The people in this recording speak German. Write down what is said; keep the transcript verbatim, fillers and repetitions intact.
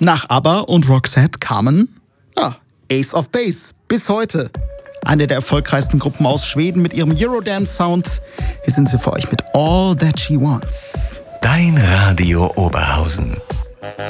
Nach ABBA und Roxette kamen ja, Ace of Base bis heute. Eine der erfolgreichsten Gruppen aus Schweden mit ihrem Eurodance-Sound. Hier sind sie für euch mit All That She Wants. Dein Radio Oberhausen.